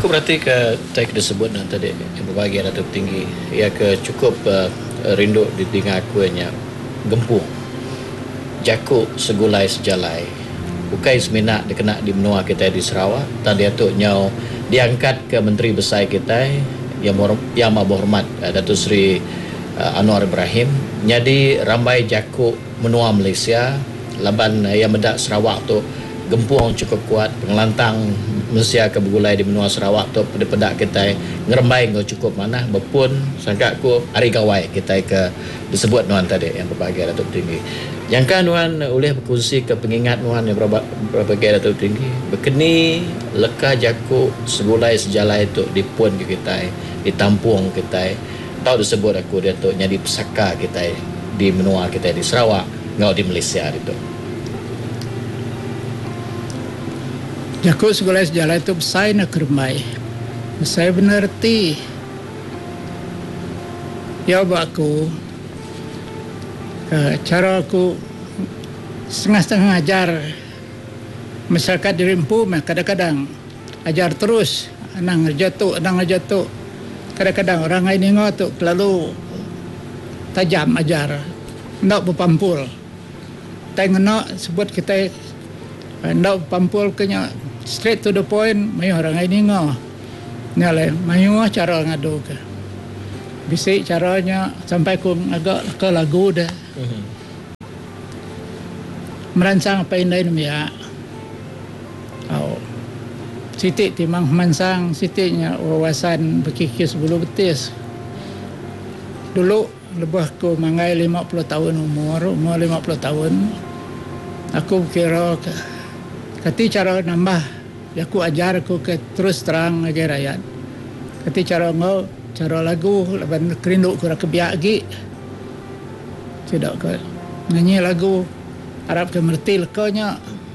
Aku berarti ke tadi disebut tadi yang berbahagia Datuk Tinggi, ia ke cukup rindu di telinga aku hanya gempung jakuk segulai sejalai bukai seminat dikena di menua kita di Sarawak dan dia tu nyau diangkat ke Menteri Besar kita yang berhormat Datuk Seri Anwar Ibrahim jadi ramai jakuk menua Malaysia laban yang medak Sarawak tu gempung cukup kuat pengelantang Malaysia ke bergulai di menua Sarawak tu pedak kita ngerembai ngau cukup mana berpun sangka aku hari kawai kita ke disebut nuan tadi yang berbahagia Datuk Tinggi yang kan nuan boleh berkongsi ke pengingat nuan yang berbahagia Datuk Tinggi berkeni leka jakuk segulai sejalai tu dipun ke kita ditampung kita tahu disebut aku dia tu jadi pesaka kita di menua kita di Sarawak ngau di Malaysia itu. Jakuk segulai sejalai itu besar nak kermai. Saya benar reti. Ya buat aku. Cara aku setengah-setengah ajar masyarakat di Rimpu kadang-kadang ajar terus anang jatuh. Kadang-kadang orang lain ingat tu lalu tajam ajar. Nak berpampul. Tak nak sebut kita nak berpampul kena straight to the point, mayu orang lain ingat. Nyale, mayu cara ngadu ke. Bisik caranya sampai ku agak ke lagu dah. Merancang apa ini ya. Sitik timang merancang, sitiknya wawasan berkikis bulu betis. Dulu lebih ku mangai 50 tahun umur 50 tahun. Aku kira kati cara nambah aku ajar aku ke terus terang lagi rakyat. Kati cara ngau cara lagu laban kerinduk kura kebiak gi. Tidak ke nyanyi lagu Arab ke merti lekanya.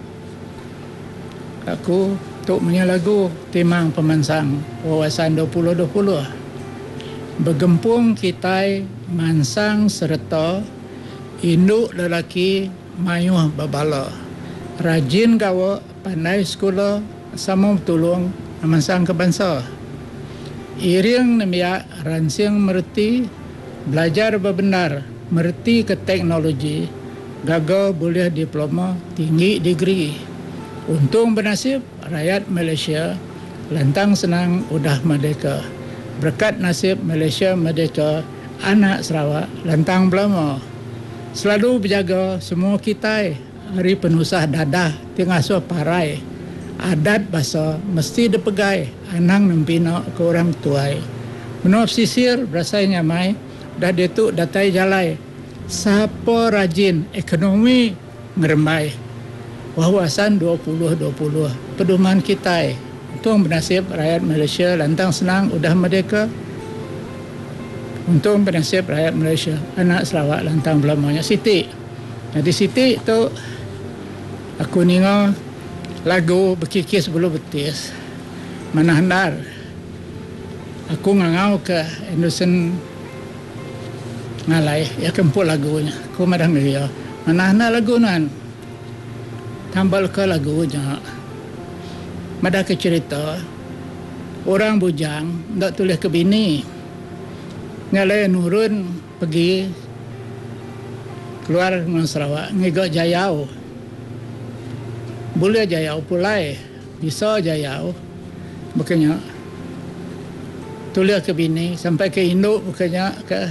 Aku tuk punya lagu timang pemansang wawasan 2020. Bergempung kita mansang serta induk lelaki mayuh babala. Rajin gawa pandai sekolah sama tolong amansang ke bangsa. Iring nemiak ransing merti belajar bebenar merti ke teknologi gagal boleh diploma tinggi degree. Untung bernasib rakyat Malaysia lantang senang udah merdeka. Berkat nasib Malaysia merdeka anak Sarawak lantang belama. Selalu berjaga semua kita hari penusah dadah tengah so parai adat bahasa mesti dipegai anang nempina ke orang tuai menua pesisir berasanya mai dah detuk datai jalai siapa rajin ekonomi ngeremai wawasan 2020 pedoman kita untung bernasib rakyat Malaysia lantang senang udah merdeka untung bernasib rakyat Malaysia anak Sarawak lantang belamanya Siti jadi Siti tu aku ninga lagu berkikis bulu betis mana handar aku ngangau ke Anderson ngalai ya kempul lagunya aku madang dia mana handar lagu nan tambal ke lagunya madah ke cerita orang bujang ndak tulis ke bini ngalai nurun pergi keluar dengan Sarawak ngigak Jayau boleh Jayau pulai bisa Jayau bukannya tulis ke bini sampai ke induk bukannya ke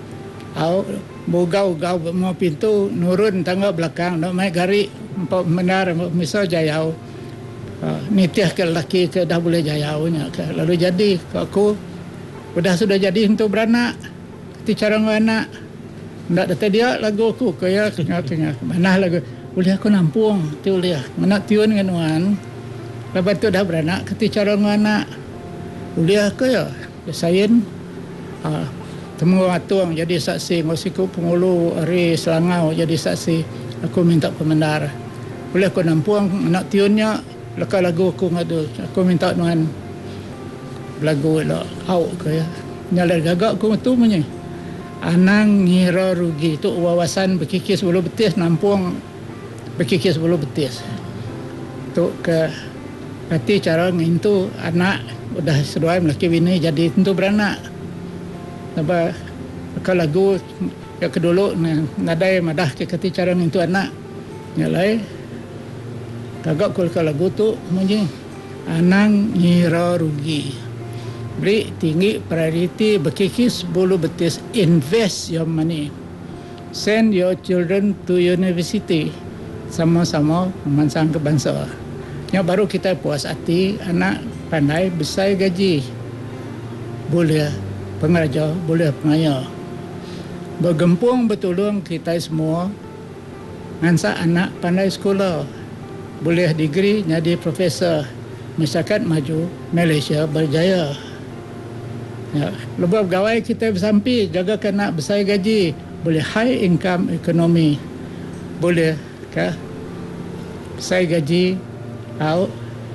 bugau mau pintu nurun tangga belakang nak main gari menar bisa Jayau nitih ke lelaki ke dah boleh Jayaunya ke lalu jadi aku sudah jadi untuk beranak cara anak ndak datang dia lagu aku kaya tengah mana lagu boleh aku nampung tu boleh mana tiun dengan wan lepas tu dah beranak ketika cara anak boleh ke ya sayin temu atuang jadi saksi ngosiku pengulu hari Selangau jadi saksi aku minta pemandar boleh aku nampung anak tiunnya leka lagu aku ngadu aku minta nuan lagu lo au ke ya nyalar gagak aku tu punya anang ngira rugi tu wawasan berkikis bulu betis nampung berkikis bulu betis tu ke hati cara ngintu anak udah seduai melaki bini jadi tentu beranak. Sebab kalau lagu yang kedulu nadai madah ke kati cara itu anak nyalai kagak kalau lagu tu munyi anang ngira rugi beri tinggi priority berkikis bulu betis invest your money, send your children to university, sama-sama memansang ke bangsa. Yang baru kita puas hati anak pandai besar gaji, boleh pengajar, boleh pengayar. Bergempung betulung kita semua ngansa anak pandai sekolah, boleh degree jadi profesor, masyarakat maju, Malaysia berjaya. Ya, lebih pegawai kita bersampi jaga anak besar gaji, boleh high income economy, boleh ke besar gaji, out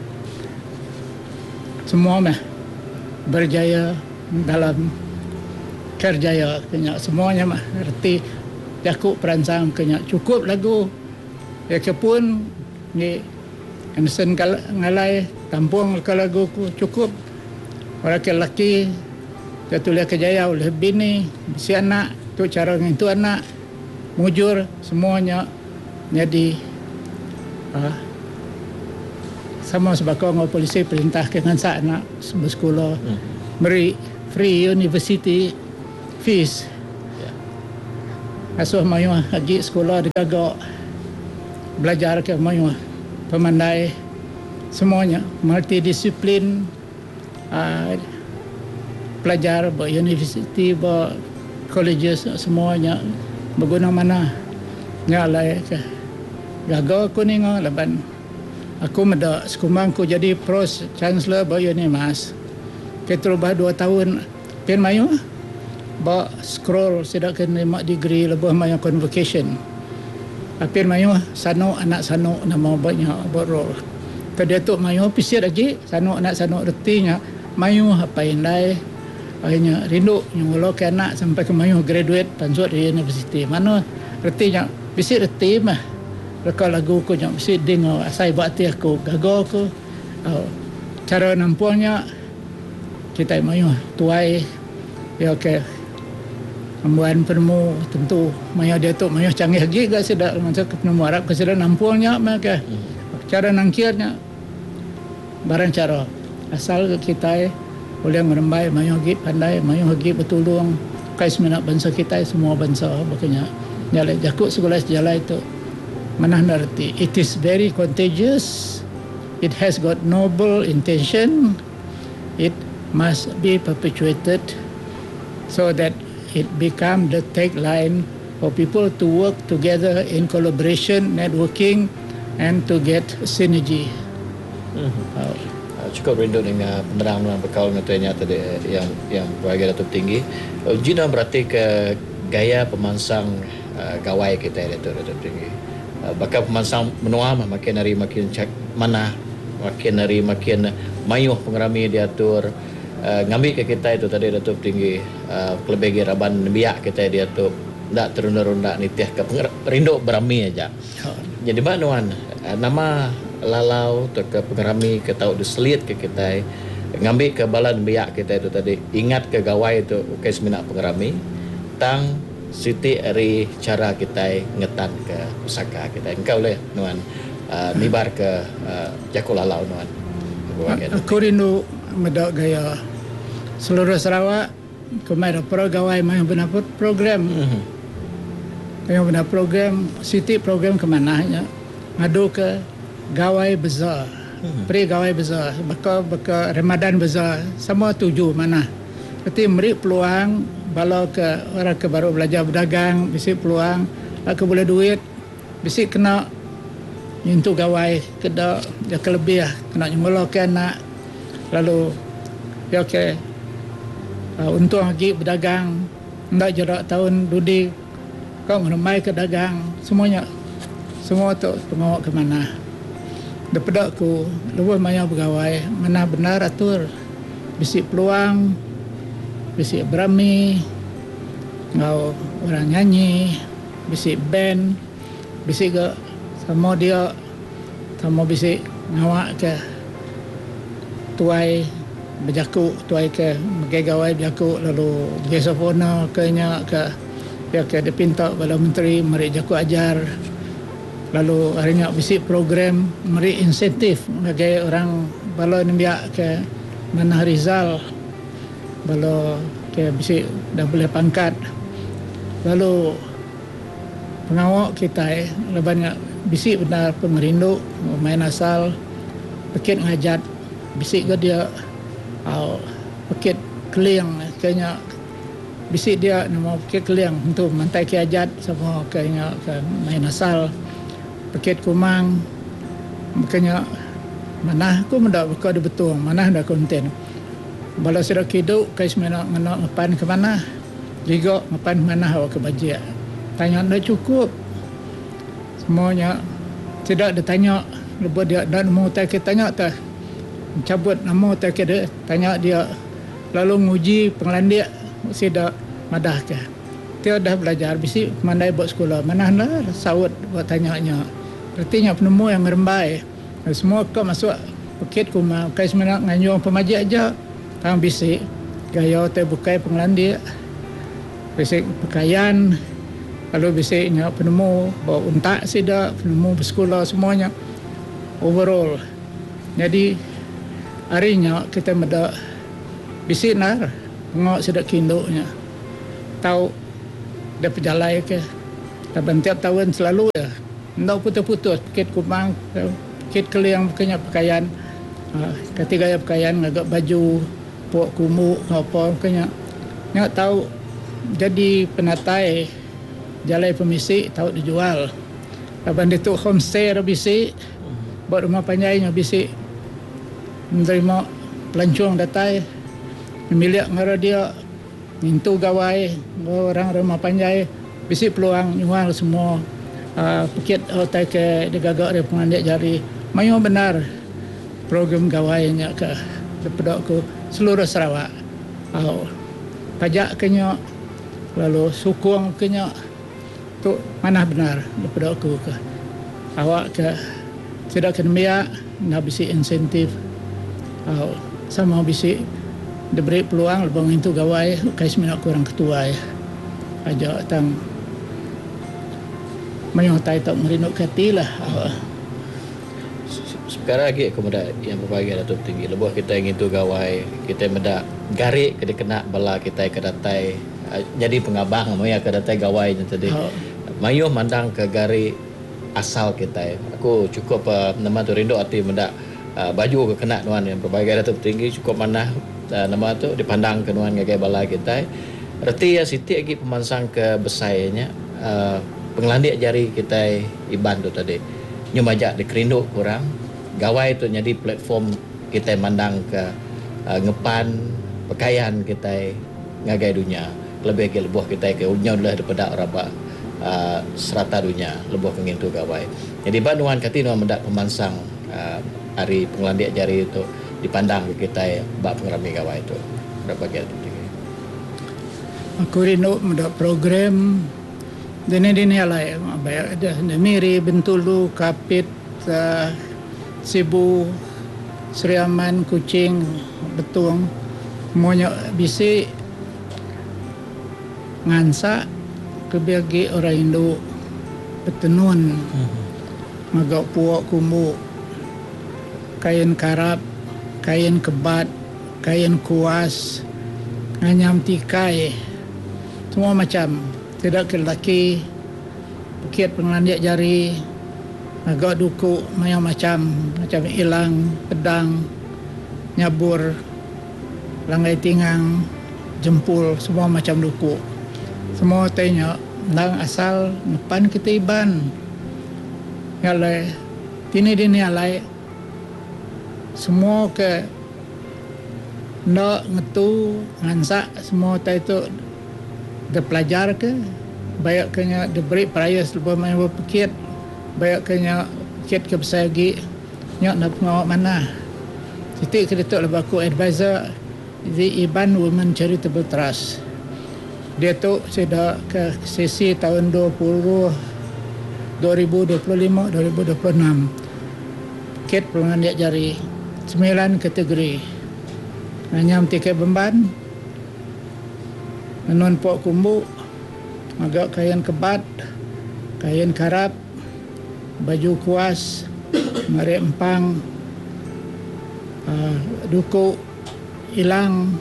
semua mah berjaya dalam kerjaya kena semuanya mah erti jakuk perancang kena cukup lagu ya kepun ni Anderson ngalai tampung ke lagu ku cukup orang lelaki jatuh kejaya oleh bini si anak tu cara itu anak mujur semuanya jadi sama sebab ngau polisi perintah ke ngansa anak bersekolah beri free university fees. Asuh mayuh haji sekolah digagak belajar ke mayuh pemandai semuanya multidisiplin pelajar university colleges semuanya berguna mana nyalai ke gagal aku ni laban aku meda sekumbang ku jadi pro chancellor Unimas ke terubah 2 tahun pen mayuh ba scroll sidak kena 5 degree lebih mayu convocation apir mayu sano anak sano nama banyak borol kada tu mayu pisir lagi sano anak sano retinya mayu apa indai akhirnya rindu nyulo ke anak sampai ke mayu graduate pansut di universiti mana retinya pisir reti mah reka lagu ko nya pisir dengo asai bakti aku gagal ko cara nampungnya kita mayu tuai ya okey Ambuan penemu tentu maya dia tu maya canggih lagi ke sedak macam penemu Arab ke sedak nampungnya maka cara nangkirnya barang cara asal kita boleh merembai maya lagi pandai maya lagi betulung kais menak bangsa kita semua bangsa makanya nyalai jakuk sekolah sejalan itu mana ngerti it is very contagious, it has got noble intention, it must be perpetuated so that it become the tagline for people to work together in collaboration, networking, and to get synergy. Cukup rindu dengan penerangan berkau dengan tadi yang berharga Datuk Tinggi. Jina berarti ke gaya pemansang gawai kita Datuk Tinggi. Bakal pemansang menua makin hari makin mana, makin hari makin mayuh pengerami diatur. Ngambil ke kita itu tadi Datuk Tinggi kelebih raban biak kita dia tu ndak terunda-runda nitiah ke rindu berami aja. Jadi banuan nama lalau tu ke pengerami ke tahu diselit ke kita ngambil ke balan biak kita itu tadi ingat ke gawai itu ke semina pengerami tang siti ari cara kita ngetan ke pusaka kita engkau le nuan nibar ke jakul lalau nuan. Aku rindu medak gaya seluruh Sarawak kemarin pegawai main benar program yang benar program city program kemananya ngadu ke gawai besar pri gawai besar baka Ramadan besar semua tuju mana berarti beri peluang balau ke orang ke baru belajar berdagang bisi peluang aku boleh duit bisi kena untuk gawai kena dia kelebih kena nyemolo ke anak lalu ya okey untung lagi berdagang ndak jerak tahun dudi kau menemai ke dagang semuanya semua tu pengawak ke mana daripada aku luar banyak pegawai mana benar atur bisi peluang bisi berami ngau orang nyanyi bisi band bisi ke sama dia sama bisi ngawak ke tuai berjakuk tuai ke megawai berjakuk lalu gesofona kenya ke dia ke dipinta bala menteri mari jakuk ajar lalu harinya bisi program mari insentif bagi orang bala nimbiak ke Manah Rizal bala ke bisi dah boleh pangkat lalu pengawak kita lebihnya bisi benar pengerindu main asal pekit ngajat bisi ke dia pekit keliang kayaknya bisi dia nama pekit keliang untuk mantai ke ajat sama kayaknya ke main asal pekit kumang makanya manah aku mendak buka ada betul manah ada konten bala sudah hidup kais mana ngepan ke mana juga ngepan mana awak ke bajia tanya dah cukup semuanya tidak ditanya lepas dia dan mau tak tanya tak cabut nama tak dia tanya dia lalu nguji pengelandia sudah madah ke dia dah belajar bisi mandai buat sekolah mana dah sawut buat tanyanya artinya penemu yang merembai semua kau masuk paket kuma kais mana nganyong pemaji aja tang bisi gaya terbukai pengelandia bisi pakaian lalu bisiknya penemu bawa untak sida penemu bersekolah semuanya overall jadi harinya kita meda bisik nar ngok sida kinduknya tahu dia perjalai ke dan tiap tahun selalu ya ndak putus-putus paket kumang paket keliang punya pakaian ketika gaya pakaian agak baju puak kumuk apa punya nyak tahu jadi penatai jalai pemisik tahu dijual laban dia tu homestay bisik buat rumah panjainya bisik menerima pelancong datai milik ngara dia mintu gawai orang rumah panjai bisik peluang nyual semua paket otai ke digagak dia pengandik jari mayu benar program gawainya ke daripada ke seluruh Sarawak pajak kenya lalu sukung kenya tu mana benar daripada aku ke awak ke tidak kena nak bisi insentif sama bisi diberi peluang lebang itu gawai kais minat kurang ketua ya aja tang mayong tay tak merinuk katilah sekarang lagi kemudian yang berbagi Datuk Tinggi lebuh kita ingin tu gawai kita meda garik kena kena bala kita ke datai jadi pengabang moya ke datai gawai tadi mayuh mandang ke garik asal kita aku cukup nama tu rindu arti meda baju ke kena nuan yang berbagi Datuk Tinggi cukup mana nama tu dipandang ke nuan gagai bala kita arti ya siti lagi pemansang ke besainya pengelandik jari kita iban tu tadi nyumajak dikerinduk kurang gawai tu jadi platform kita mandang ke ngepan pakaian kita ngagai dunia lebih ke lebuh kita ke unya dah daripada raba serata dunia lebuh kengin tu gawai jadi banuan kati nuan mendak pemansang hari pengelandik jari itu dipandang ke kita bab pengerami gawai itu berapa kali tu aku rindu mendak program dini alai ada Miri Bentulu Kapit Sibu Seri Aman Kucing Betung semuanya bisi ngansa kebagi orang Indo petenun magak puak kumbu kain karap kain kebat kain kuas nganyam tikai semua macam tidak lelaki paket pengelandik jari agak duku macam ilang pedang nyabur langgai tinggang jempul semua macam duku semua tanya nang asal depan kita iban ngalai dini alai semua ke nak ngetu ngansak semua itu dia pelajar ke banyak kena diberi prize lepas main berpikir banyak kena pikir ke besar lagi nyak nak ngawak mana titik kita lepas aku advisor di Iban Women Charitable Trust dia tu sudah ke sesi tahun 2025-2026 kit pengandik jari 9 kategori nganyam tikai Bemban, menun pok kumbu, agak kain kebat, kain karap, baju kuas, mari empang, duku, ilang,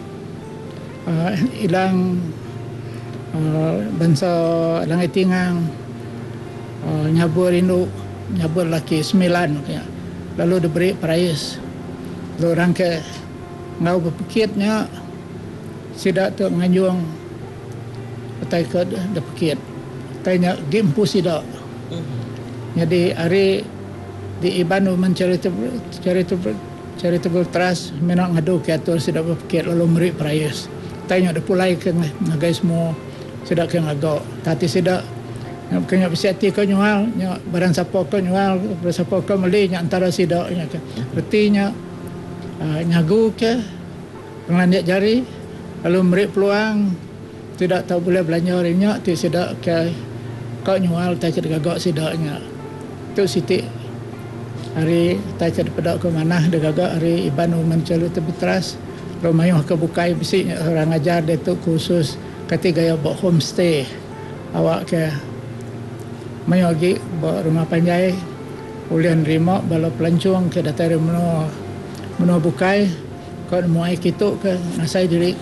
bangsa langit tingang, nyabur rindu, nyabur laki 9, lalu diberi prize. Lalu orang ke ngau berpikirnya sidak tu nganjuang petai ke dapikir. Tanya gempu sidak. Jadi hari di Iban Women Charitable Trust menak ngadu ke atur sidak berpikir lalu meri prize. Tanya dah pulai ke ngagai semua sidak ke ngagak. Tati sidak kena bersiati kau nyual, barang siapa kau nyual, barang siapa kau beli antara sidak nya ke. Artinya nyagu ke pengelanjak jari lalu meri peluang tidak tahu boleh belanja harinya ti sidak ke kau nyual tak ke gagak sidaknya. Tu siti hari tak ke pada ke mana de gagak hari Iban Women Charitable Trust lumayan ke bukai bisi orang ajar dia tu khusus ketiga ya buat homestay awak ke mayo lagi buat rumah panjai ulian rima bala pelancong ke datar meno bukai kau muai kitu ke ngasai diri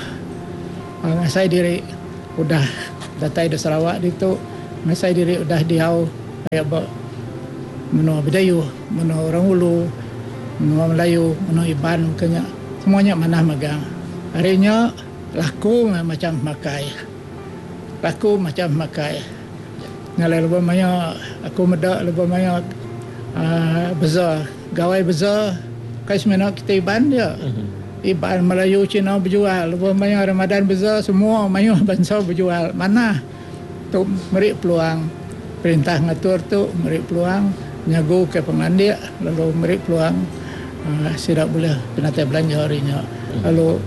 udah datai di Sarawak itu ngasai diri udah diau kayak buat meno Bedayu, meno orang Ulu, meno Melayu, meno Iban kenya semuanya manah megang. Harinya laku macam makai. Ngalai lebih banyak aku medak lebih banyak besar gawai besar kai semena kita Iban dia. Iban Melayu Cina berjual lebih banyak Ramadan besar semua mayu bangsa berjual. Mana tu meri peluang perintah ngatur tu meri peluang nyagu ke pengandia lalu meri peluang tidak boleh penatai belanja harinya. Lalu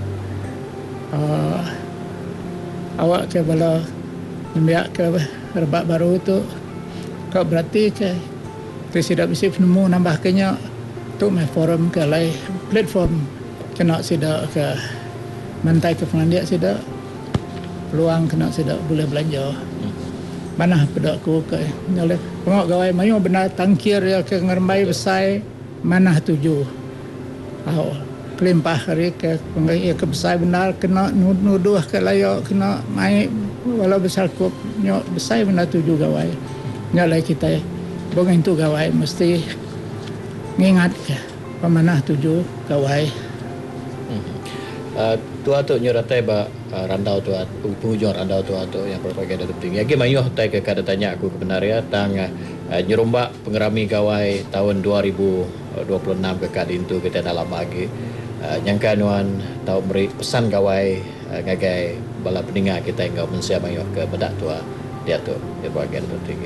awak ke bala nembiak ke rebak baru tu kau berarti ke tidak bisa nemu nambah kenya tu mai forum ke lai platform kena sidak ke mantai ke pengandia sidak peluang kena sidak boleh belanja. Mana pada aku ke nyale pengok gawai mayu benar tangkir ya ke ngermai besai mana tuju kelimpah hari ke pengai ke besai benar kena nuduh ke layak kena mai walau besar kup nyok besai benar tuju gawai nyale kita bongin tu gawai mesti ngingat ke pemanah tuju gawai. Tua tu nyuratai ba randau tua penghujung randau tua tu yang berbagai dari tinggi. Agi mayuh tai ke kada tanya aku kebenaria tang nyerumbak pengerami gawai tahun 2026 ke kadin tu kita dalam bagi nyangka nuan tahu beri pesan gawai ngagai bala peninga kita engau mensia mayuh ke bedak tua dia tu berbagai dari tinggi.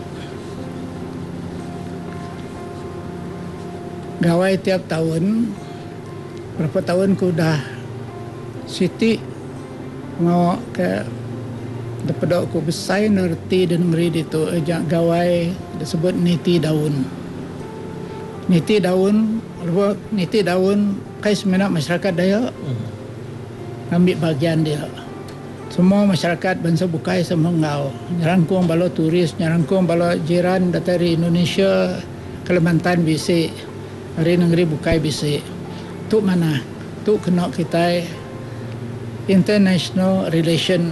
Gawai tiap tahun berapa tahun ku dah Siti ngawak ke daripada aku besai nerti dan ngeri itu ajak gawai disebut niti daun kai semenak masyarakat Dayak ambil bagian dia semua masyarakat bangsa bukai semua ngau nyerangkung bala turis nyerangkung bala jiran dari Indonesia Kalimantan BC hari negeri bukai BC tu mana tu kena kita international relation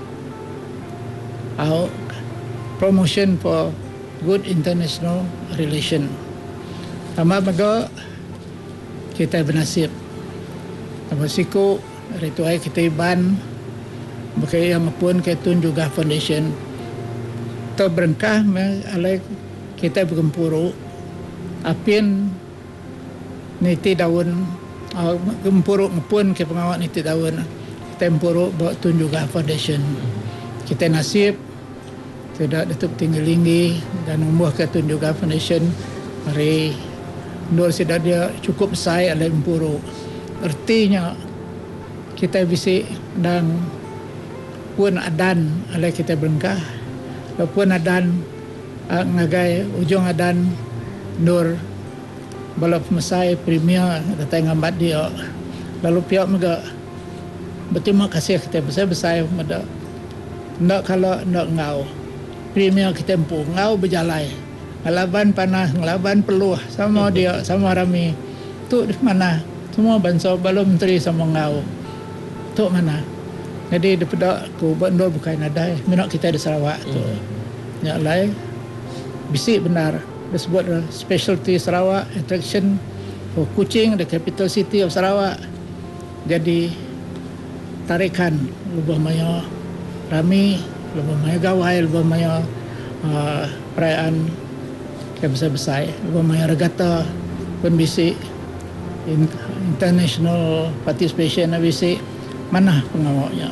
promotion for good international relation. Tama baga kita bernasib. Tama siku rituai kita Iban bagai yang pun ketun juga foundation. To berengkah alai kita bergempuru apin niti daun gempuru ngepun ke pengawak niti daun tempuru buat tun juga foundation. Kita nasib tidak datuk tinggal tinggi dan membuah ke tun juga foundation hari nur sudah dia cukup besar oleh empuru. Artinya kita bisa dan pun adan oleh kita berengkah pun adan ngagai ujung adan nur balap mesai premier datang ngambat dia lalu pihak mereka berterima kasih kita besar-besar mereka nak kalau nak ngau premier kita empu ngau berjalai ngelaban panas ngelaban peluh sama dia sama rami tu di mana semua bangsa belum menteri sama ngau tu mana jadi daripada gubernur bukan ada minat kita di Sarawak tu yang lain bisik benar disebut specialty Sarawak attraction for Kuching, the capital city of Sarawak. Jadi tarikan lebih maya rami, lebih maya gawai, lebih maya perayaan yang besar-besar, lebih maya regata pun bisik international participation bisik mana pengawalnya.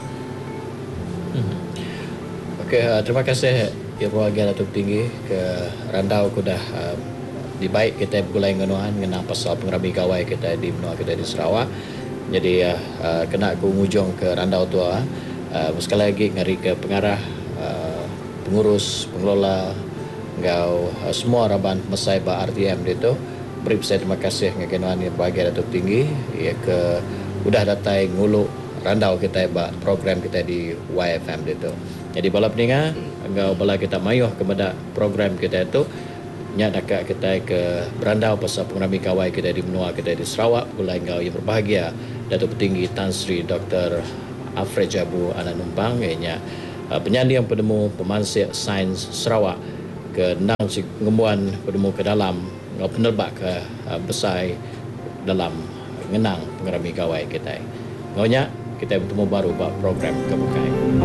Okey, terima kasih Yang Berbahagia Datuk Tinggi ke randau kudah di baik kita bergulai ngenuan mengenai pasal pengrabi gawai kita di menua kita di Sarawak. Jadi kena aku ngujung ke randau tua sekali lagi ngari ke pengarah pengurus pengelola ngau semua raban mesai ba RTM itu beri saya terima kasih ngenuan Yang Berbahagia Datuk Tinggi ya ke udah datai ngulu randau kita ba program kita di YFM itu. Jadi bala pendengar ngau bala kita mayuh kepada program kita itu nya dekat kita ke berandau pasal pengrabi kawai kita di menua kita di Sarawak gulai ngau Yang Berbahagia Datuk Petinggi Tan Sri Dr. Alfred Jabu Anak Numpang ianya penyanyi yang penemu pemansir sains Sarawak ke nang si ngembuan penemu ke dalam ngau penerbak ke besar dalam ngenang pengrabi kawai kita. Ngaunya kita bertemu baru buat program kebukaan.